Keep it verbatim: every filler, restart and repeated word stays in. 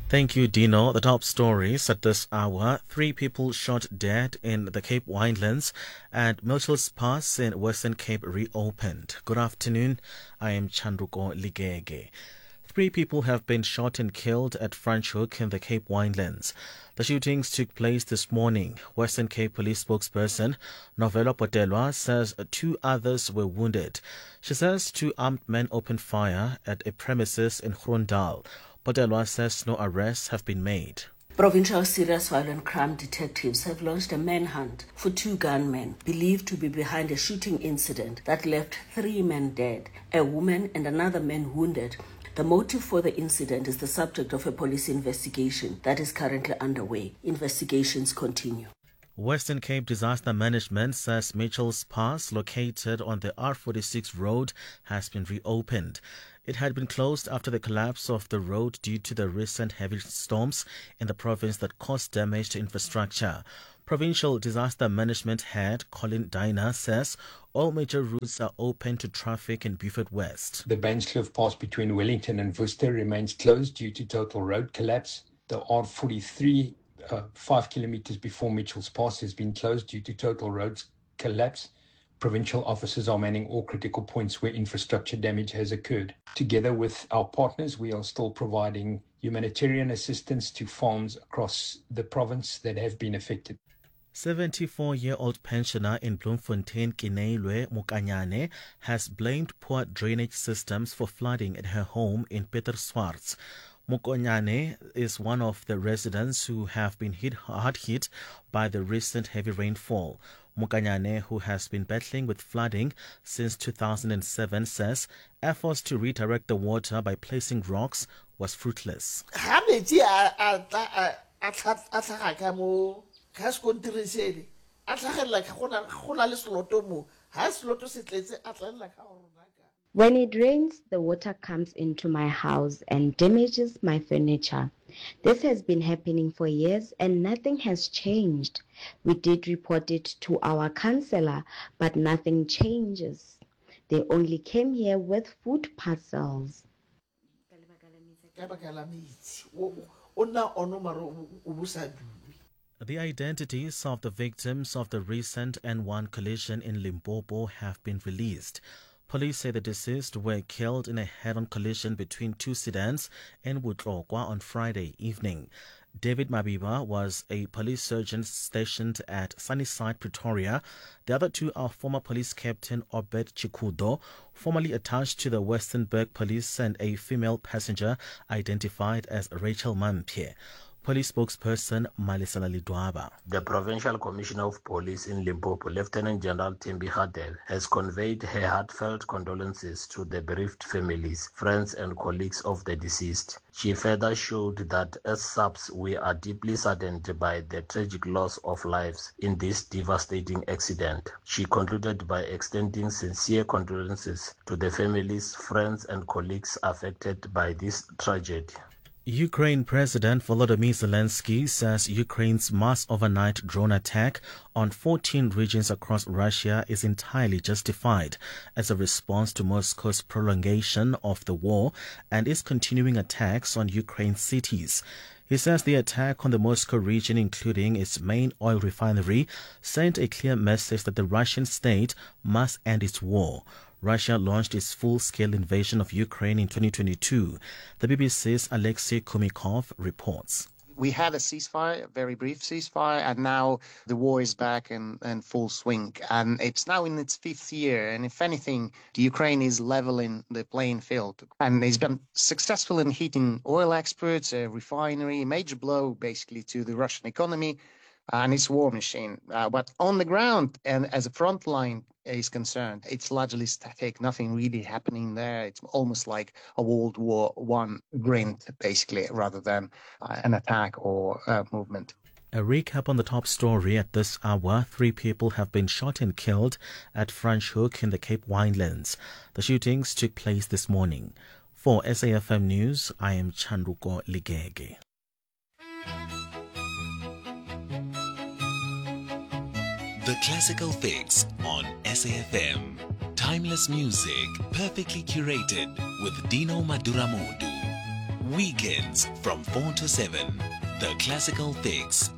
Thank you, Dino. The top stories at this hour. Three people shot dead in the Cape Winelands and Mitchell's Pass in Western Cape reopened. Good afternoon. I am Chanduko Ligege. Three people have been shot and killed at Franschhoek in the Cape Winelands. The shootings took place this morning. Western Cape Police spokesperson Novelo Potelwa says two others were wounded. She says two armed men opened fire at a premises in Grondal. Potelwa says no arrests have been made. Provincial Serious Violent Crime detectives have launched a manhunt for two gunmen believed to be behind a shooting incident that left three men dead, a woman and another man wounded. The motive for the incident is the subject of a police investigation that is currently underway. Investigations continue. Western Cape Disaster Management says Mitchell's Pass, located on the R forty-six road, has been reopened. It had been closed after the collapse of the road due to the recent heavy storms in the province that caused damage to infrastructure. Provincial Disaster Management Head Colin Diner says all major routes are open to traffic in Beaufort West. The Bankscliff Pass between Wellington and Worcester remains closed due to total road collapse. The R forty-three, uh, five kilometers before Mitchell's Pass, has been closed due to total road collapse. Provincial officers are manning all critical points where infrastructure damage has occurred. Together with our partners, we are still providing humanitarian assistance to farms across the province that have been affected. seventy-four-year-old pensioner in Bloemfontein, Kineilwe Mukanyane, has blamed poor drainage systems for flooding at her home in Pieterswarts. Mukanyane is one of the residents who have been hit hard hit by the recent heavy rainfall. Mukanyane, who has been battling with flooding since two thousand seven, says efforts to redirect the water by placing rocks was fruitless. When it rains, the water comes into my house and damages my furniture. This has been happening for years and nothing has changed. We did report it to our councillor, but nothing changes. They only came here with food parcels. The identities of the victims of the recent N one collision in Limpopo have been released. Police say the deceased were killed in a head-on collision between two sedans in Butlokwa on Friday evening. David Mabiba was a police sergeant stationed at Sunnyside, Pretoria. The other two are former police captain Obed Chikudo, formerly attached to the Westernburg Police, and a female passenger identified as Rachel Mampie. Police spokesperson Malisela Lidwaba. The Provincial Commissioner of Police in Limpopo, Lieutenant General Thembi Hadel, has conveyed her heartfelt condolences to the bereaved families, friends and colleagues of the deceased. She further showed that as S A Ps, we are deeply saddened by the tragic loss of lives in this devastating accident. She concluded by extending sincere condolences to the families, friends and colleagues affected by this tragedy. Ukraine President Volodymyr Zelensky says Ukraine's mass overnight drone attack on fourteen regions across Russia is entirely justified as a response to Moscow's prolongation of the war and its continuing attacks on Ukraine's cities. He says the attack on the Moscow region, including its main oil refinery, sent a clear message that the Russian state must end its war. Russia launched its full-scale invasion of Ukraine in twenty twenty-two. The B B C's Alexei Kumikov reports. We had a ceasefire, a very brief ceasefire, and now the war is back in, in full swing. And it's now in its fifth year. And if anything, the Ukraine is leveling the playing field. And it's been successful in hitting oil exports, a refinery, a major blow basically to the Russian economy and its war machine. Uh, but on the ground, and as a front line is concerned, it's largely static, nothing really happening there. It's almost like a World War One grind, basically, rather than uh, an attack or uh, movement. A recap on the top story at this hour. Three people have been shot and killed at Franschhoek in the Cape Winelands. The shootings took place this morning. For S A F M News, I am Chanduko Ligege. The Classical Fix on S A F M. Timeless music, perfectly curated with Dino Maduramodu. Weekends from four to seven. The Classical Fix